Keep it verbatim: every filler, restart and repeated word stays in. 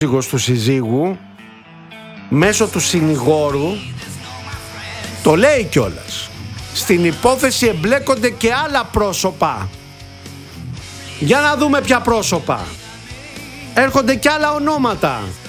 σύζυγος του συζύγου μέσω του συνηγόρου το λέει κιόλας. Στην υπόθεση εμπλέκονται και άλλα πρόσωπα. Για να δούμε ποια πρόσωπα. Έρχονται και άλλα ονόματα.